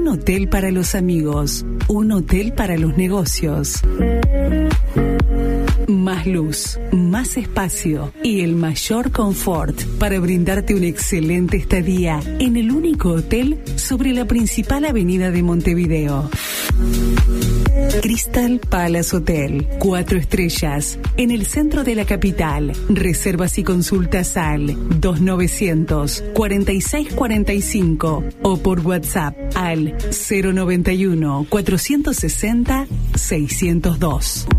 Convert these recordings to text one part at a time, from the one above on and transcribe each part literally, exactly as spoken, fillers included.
un hotel para los amigos, un hotel para los negocios. Más luz, más espacio y el mayor confort para brindarte una excelente estadía en el único hotel sobre la principal avenida de Montevideo. Crystal Palace Hotel, cuatro estrellas, en el centro de la capital. Reservas y consultas al dos novecientos cuarenta y seis cuarenta y cinco o por WhatsApp al cero noventa y uno cuatrocientos sesenta seiscientos dos.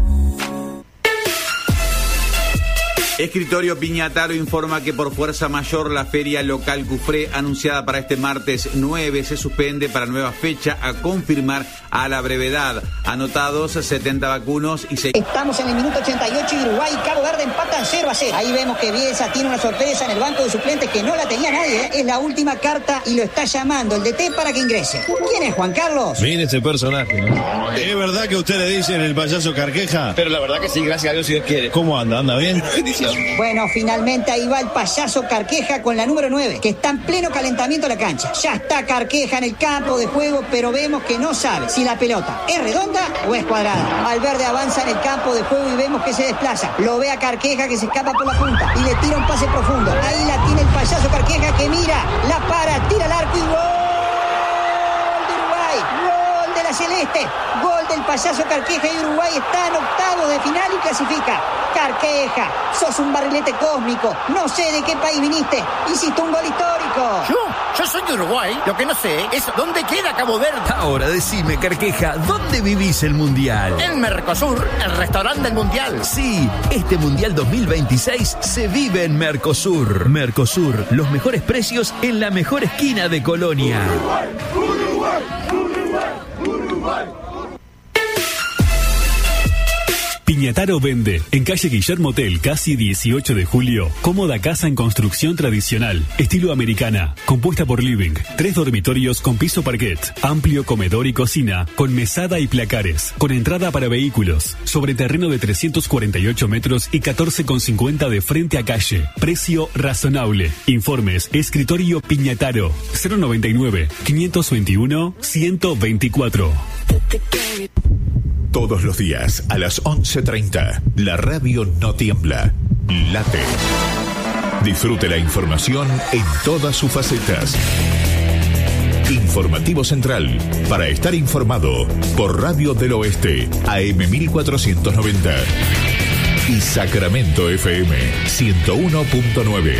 Escritorio Piñataro informa que por fuerza mayor la feria local Cufré, anunciada para este martes nueve, se suspende para nueva fecha a confirmar a la brevedad. Anotados setenta vacunos y se... Estamos en el minuto ochenta y ocho y Uruguay y Cabo Verde empatan cero a cero. Ahí vemos que Bielsa tiene una sorpresa en el banco de suplentes que no la tenía nadie, ¿eh? Es la última carta y lo está llamando el D T para que ingrese. ¿Quién es, Juan Carlos? Mire ese personaje, ¿no? ¿Es verdad que usted le dicen el payaso Carqueja? Pero la verdad que sí, gracias a Dios si Dios quiere. ¿Cómo anda? ¿Anda bien? Bueno, finalmente ahí va el payaso Carqueja con la número nueve, que está en pleno calentamiento de la cancha. Ya está Carqueja en el campo de juego, pero vemos que no sabe si la pelota es redonda o es cuadrada. Valverde avanza en el campo de juego y vemos que se desplaza. Lo ve a Carqueja que se escapa por la punta y le tira un pase profundo. Ahí la tiene el payaso Carqueja que mira, la para, tira al arco y gol de Uruguay. Gol de la Celeste. Gol del payaso Carqueja y Uruguay está en octavos de final y clasifica. Carqueja, sos un barrilete cósmico. No sé de qué país viniste. Hiciste un gol histórico. Yo, yo soy de Uruguay. Lo que no sé es dónde queda Cabo Verde. Ahora decime, Carqueja, ¿dónde vivís el Mundial? En Mercosur, el restaurante del Mundial. Sí, este Mundial dos mil veintiséis se vive en Mercosur. Mercosur, los mejores precios en la mejor esquina de Colonia. Uruguay, Uruguay, Uruguay, Uruguay. Piñataro vende, en calle Guillermo Tell, casi dieciocho de julio, cómoda casa en construcción tradicional, estilo americana, compuesta por living, tres dormitorios con piso parquet, amplio comedor y cocina, con mesada y placares, con entrada para vehículos, sobre terreno de trescientos cuarenta y ocho metros y catorce con cincuenta de frente a calle, precio razonable. Informes, escritorio Piñataro, cero noventa y nueve, quinientos veintiuno, ciento veinticuatro. Todos los días a las once treinta, la radio no tiembla, late. Disfrute la información en todas sus facetas. Informativo Central, para estar informado, por Radio del Oeste, A M mil cuatrocientos noventa. Y Sacramento F M, ciento uno punto nueve.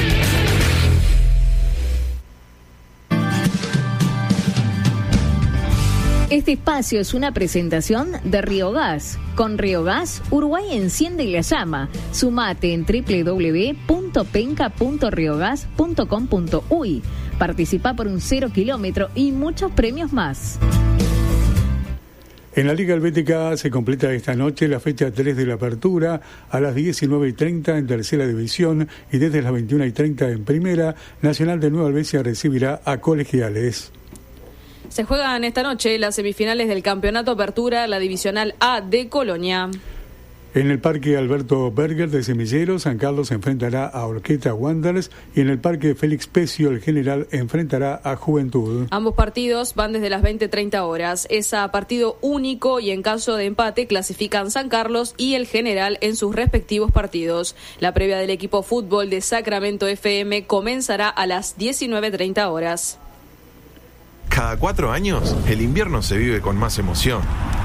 Este espacio es una presentación de Río Gas. Con Río Gas, Uruguay enciende la llama. Sumate en doble u doble u doble u punto penca punto riogas punto com punto uy. Participa por un cero kilómetro y muchos premios más. En la Liga Helvética se completa esta noche la fecha tres de la apertura a las diecinueve y treinta en Tercera División y desde las veintiuna y treinta en Primera. Nacional de Nueva Albesia recibirá a Colegiales. Se juegan esta noche las semifinales del Campeonato Apertura, la Divisional A de Colonia. En el Parque Alberto Berger de Semillero, San Carlos enfrentará a Orqueta Wanderers y en el Parque Félix Pecio, el General enfrentará a Juventud. Ambos partidos van desde las veinte treinta horas. Es a partido único y en caso de empate clasifican San Carlos y el General en sus respectivos partidos. La previa del equipo fútbol de Sacramento F M comenzará a las diecinueve treinta horas. Cada cuatro años, el invierno se vive con más emoción.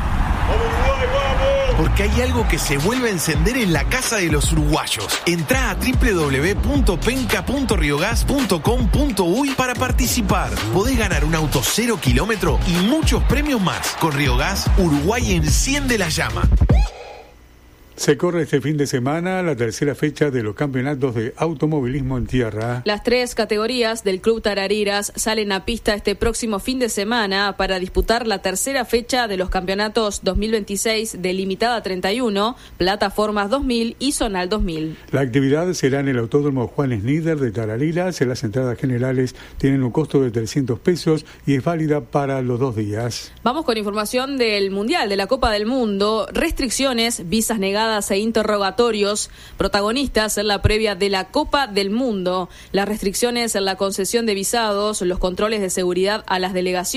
Porque hay algo que se vuelve a encender en la casa de los uruguayos. Entrá a doble u doble u doble u punto penca punto riogas punto com punto uy para participar. Podés ganar un auto cero kilómetro y muchos premios más. Con Río Gas, Uruguay enciende la llama. Se corre este fin de semana la tercera fecha de los campeonatos de automovilismo en tierra. Las tres categorías del Club Tarariras salen a pista este próximo fin de semana para disputar la tercera fecha de los campeonatos dos mil veintiséis de Limitada treinta y uno, Plataformas dos mil y Zonal dos mil. La actividad será en el Autódromo Juan Snider de Tarariras. Las entradas generales tienen un costo de trescientos pesos y es válida para los dos días. Vamos con información del Mundial, de la Copa del Mundo. Restricciones, visas negadas e interrogatorios, protagonistas en la previa de la Copa del Mundo. Las restricciones en la concesión de visados, los controles de seguridad a las delegaciones